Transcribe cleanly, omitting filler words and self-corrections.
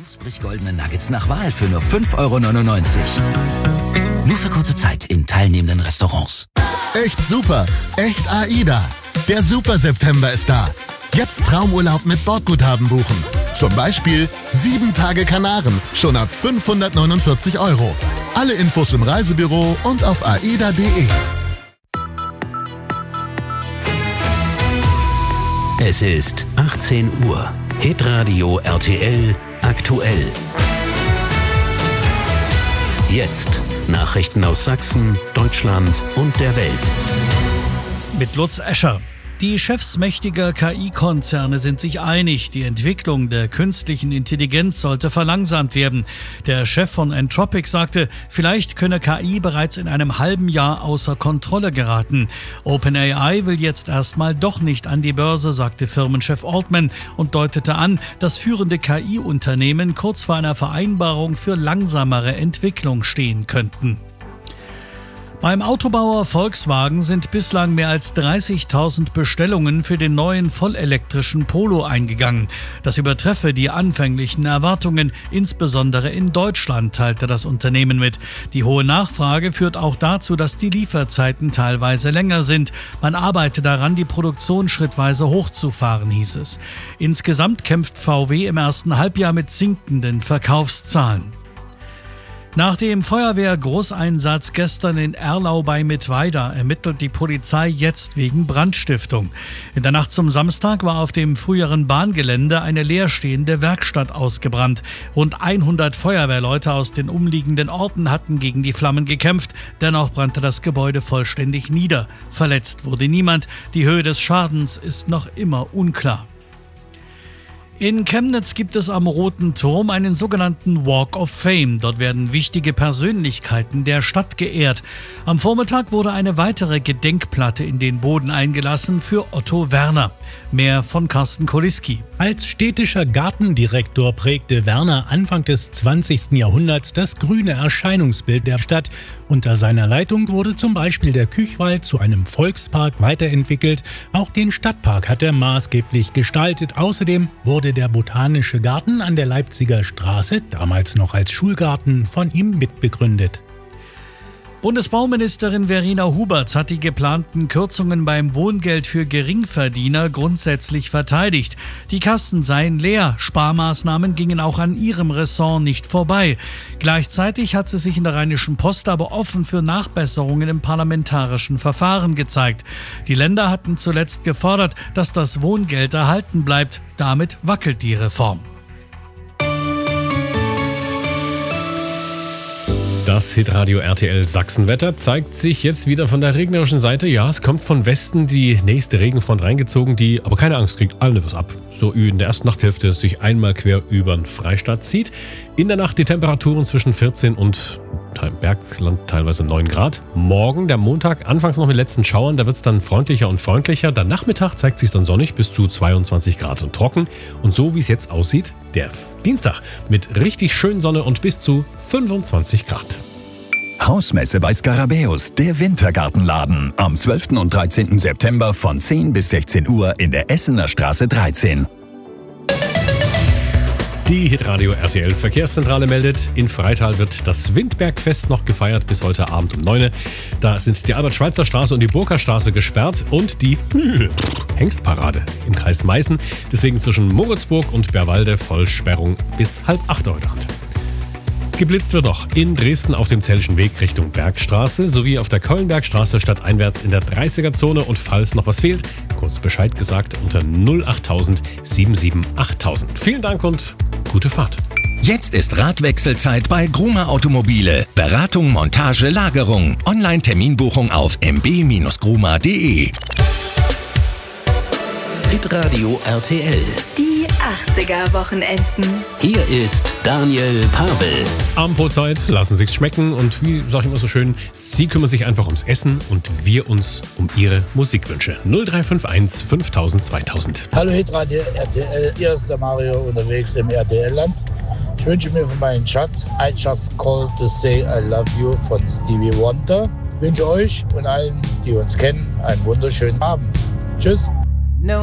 Knusprig goldene Nuggets nach Wahl für nur 5,99 €. Nur für kurze Zeit in teilnehmenden Restaurants. Echt super, echt AIDA. Der Super September ist da. Jetzt Traumurlaub mit Bordguthaben buchen. Zum Beispiel 7 Tage Kanaren, schon ab 549 €. Alle Infos im Reisebüro und auf aida.de. Es ist 18 Uhr. Hitradio RTL aktuell. Jetzt Nachrichten aus Sachsen, Deutschland und der Welt. Mit Lutz Escher. Die Chefs mächtiger KI-Konzerne sind sich einig, die Entwicklung der künstlichen Intelligenz sollte verlangsamt werden. Der Chef von Anthropic sagte, vielleicht könne KI bereits in einem halben Jahr außer Kontrolle geraten. OpenAI will jetzt erstmal doch nicht an die Börse, sagte Firmenchef Altman und deutete an, dass führende KI-Unternehmen kurz vor einer Vereinbarung für langsamere Entwicklung stehen könnten. Beim Autobauer Volkswagen sind bislang mehr als 30.000 Bestellungen für den neuen vollelektrischen Polo eingegangen. Das übertreffe die anfänglichen Erwartungen, insbesondere in Deutschland, teilte das Unternehmen mit. Die hohe Nachfrage führt auch dazu, dass die Lieferzeiten teilweise länger sind. Man arbeite daran, die Produktion schrittweise hochzufahren, hieß es. Insgesamt kämpft VW im ersten Halbjahr mit sinkenden Verkaufszahlen. Nach dem Feuerwehr-Großeinsatz gestern in Erlau bei Mittweida ermittelt die Polizei jetzt wegen Brandstiftung. In der Nacht zum Samstag war auf dem früheren Bahngelände eine leerstehende Werkstatt ausgebrannt. Rund 100 Feuerwehrleute aus den umliegenden Orten hatten gegen die Flammen gekämpft. Dennoch brannte das Gebäude vollständig nieder. Verletzt wurde niemand. Die Höhe des Schadens ist noch immer unklar. In Chemnitz gibt es am Roten Turm einen sogenannten Walk of Fame. Dort werden wichtige Persönlichkeiten der Stadt geehrt. Am Vormittag wurde eine weitere Gedenkplatte in den Boden eingelassen für Otto Werner. Mehr von Carsten Koliski. Als städtischer Gartendirektor prägte Werner Anfang des 20. Jahrhunderts das grüne Erscheinungsbild der Stadt. Unter seiner Leitung wurde zum Beispiel der Küchwald zu einem Volkspark weiterentwickelt. Auch den Stadtpark hat er maßgeblich gestaltet. Außerdem wurde der Botanische Garten an der Leipziger Straße, damals noch als Schulgarten, von ihm mitbegründet. Bundesbauministerin Verena Huberts hat die geplanten Kürzungen beim Wohngeld für Geringverdiener grundsätzlich verteidigt. Die Kassen seien leer, Sparmaßnahmen gingen auch an ihrem Ressort nicht vorbei. Gleichzeitig hat sie sich in der Rheinischen Post aber offen für Nachbesserungen im parlamentarischen Verfahren gezeigt. Die Länder hatten zuletzt gefordert, dass das Wohngeld erhalten bleibt. Damit wackelt die Reform. Das Hitradio RTL Sachsenwetter zeigt sich jetzt wieder von der regnerischen Seite. Ja, es kommt von Westen die nächste Regenfront reingezogen, die aber keine Angst kriegt, allen was ab. So in der ersten Nachthälfte sich einmal quer über den Freistaat zieht. In der Nacht die Temperaturen zwischen 14 und Bergland teilweise 9 Grad. Morgen, der Montag, anfangs noch mit letzten Schauern, da wird es dann freundlicher und freundlicher. Der Nachmittag zeigt sich dann sonnig bis zu 22 Grad und trocken. Und so wie es jetzt aussieht, der Dienstag mit richtig schön Sonne und bis zu 25 Grad. Hausmesse bei Skarabäus, der Wintergartenladen. Am 12. und 13. September von 10 bis 16 Uhr in der Essener Straße 13. Die Hitradio RTL Verkehrszentrale meldet, in Freital wird das Windbergfest noch gefeiert bis heute Abend um 9 Uhr. Da sind die Albert-Schweitzer-Straße und die Burka-Straße gesperrt und die Hengstparade im Kreis Meißen. Deswegen zwischen Moritzburg und Bärwalde Vollsperrung bis 7:30 heute Nacht. Geblitzt wird noch in Dresden auf dem Zellischen Weg Richtung Bergstraße sowie auf der Keulenbergstraße stadteinwärts in der 30er-Zone. Und falls noch was fehlt, kurz Bescheid gesagt unter 08000 77 8000. Vielen Dank und gute Fahrt. Jetzt ist Radwechselzeit bei Grumer Automobile. Beratung, Montage, Lagerung. Online-Terminbuchung auf mb-grumer.de. Hitradio RTL. Die 80er-Wochenenden. Hier ist Daniel Pavel. Ampelzeit, lassen sich's schmecken und wie sag ich immer so schön, Sie kümmern sich einfach ums Essen und wir uns um Ihre Musikwünsche. 0351 5000 2000. Hallo Hitradio RTL, hier ist der Mario unterwegs im RTL-Land. Ich wünsche mir von meinem Schatz I Just Called to Say I Love You von Stevie Wonder. Ich wünsche euch und allen, die uns kennen, einen wunderschönen Abend. Tschüss.